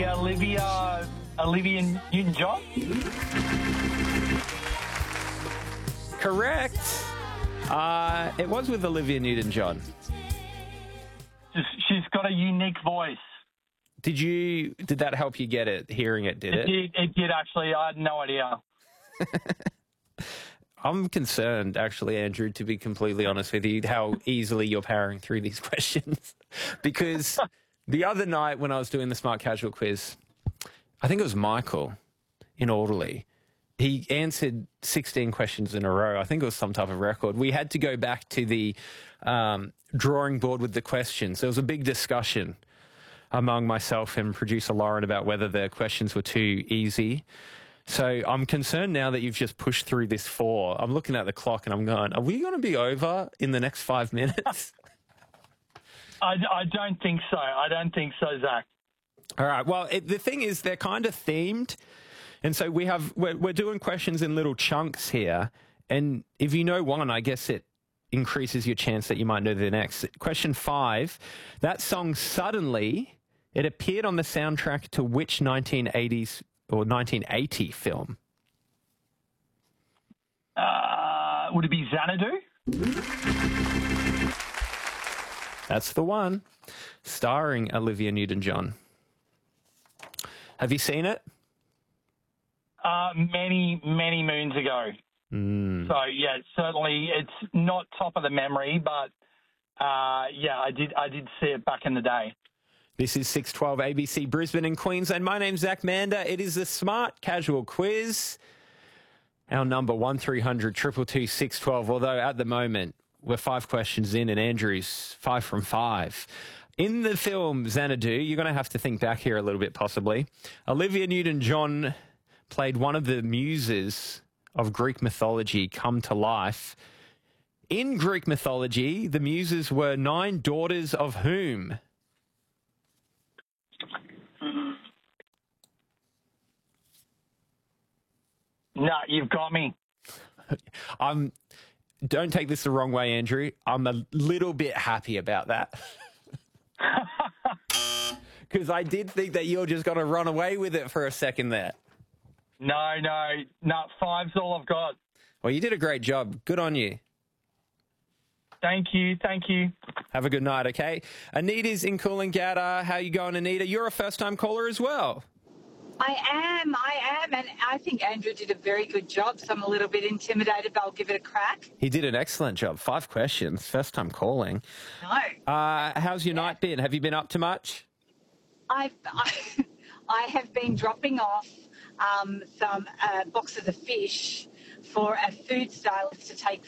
Olivia Newton-John? Correct. It was with Olivia Newton-John. She's got a unique voice. Did that help you get it, hearing it, did it? It did, actually. I had no idea. I'm concerned, actually, Andrew, to be completely honest with you, how easily you're powering through these questions. Because the other night when I was doing the Smart Casual quiz, I think it was Michael in Alderley. He answered 16 questions in a row. I think it was some type of record. We had to go back to the drawing board with the questions. There was a big discussion among myself and producer Lauren about whether the questions were too easy. So I'm concerned now that you've just pushed through this 4. I'm looking at the clock and I'm going, are we going to be over in the next 5 minutes? I don't think so. I don't think so, Zach. All right. Well, the thing is, they're kind of themed. And so we're doing questions in little chunks here. And if you know one, I guess it increases your chance that you might know the next. Question 5, that song Suddenly, it appeared on the soundtrack to which 1980s or 1980 film? Would it be Xanadu? That's the one. Starring Olivia Newton-John. Have you seen it? Many, many moons ago. So, yeah, certainly it's not top of the memory, but, yeah, I did see it back in the day. This is 612 ABC Brisbane and Queensland. My name's Zach Mander. It is the Smart Casual Quiz. Our number 1300 222 612, although at the moment we're 5 questions in and Andrew's 5 from 5. In the film Xanadu, you're going to have to think back here a little bit possibly. Olivia Newton-John played one of the muses of Greek mythology come to life. In Greek mythology, the muses were 9 daughters of whom? No, you've got me. Don't take this the wrong way, Andrew. I'm a little bit happy about that. Because I did think that you're just going to run away with it for a second there. No, 5's all I've got. Well, you did a great job. Good on you. Thank you. Have a good night, okay? Anita's in Coolangatta. How you going, Anita? You're a first-time caller as well. I am, and I think Andrew did a very good job, so I'm a little bit intimidated, but I'll give it a crack. He did an excellent job. 5 questions, first time calling. No. How's your night been? Have you been up to much? I have been dropping off some boxes of fish for a food stylist to take